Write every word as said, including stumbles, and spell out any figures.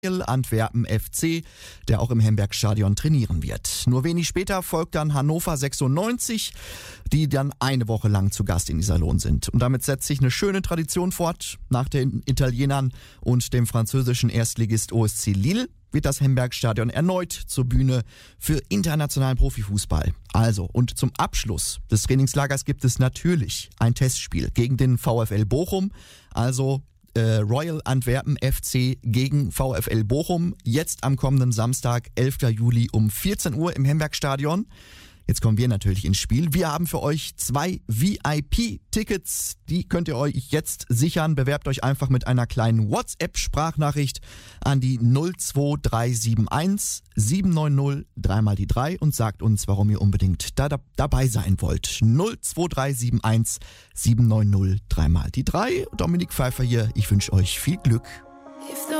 Antwerpen F C, der auch im Hemberg-Stadion trainieren wird. Nur wenig später folgt dann Hannover sechsundneunzig, die dann eine Woche lang zu Gast in Iserlohn sind. Und damit setzt sich eine schöne Tradition fort. Nach den Italienern und dem französischen Erstligist O S C Lille wird das Hemberg-Stadion erneut zur Bühne für internationalen Profifußball. Also, und zum Abschluss des Trainingslagers gibt es natürlich ein Testspiel gegen den VfL Bochum. Also äh, Royal Antwerpen F C gegen VfL Bochum. Jetzt am kommenden Samstag, elften Juli um vierzehn Uhr im Hemberg-Stadion. Jetzt kommen wir natürlich ins Spiel. Wir haben für euch zwei V I P-Tickets. Die könnt ihr euch jetzt sichern. Bewerbt euch einfach mit einer kleinen WhatsApp-Sprachnachricht an die null zwei drei sieben eins sieben neun null drei mal die drei und sagt uns, warum ihr unbedingt da, da, dabei sein wollt. null zwei drei sieben eins sieben neun null drei mal die drei. Dominik Pfeiffer hier. Ich wünsche euch viel Glück.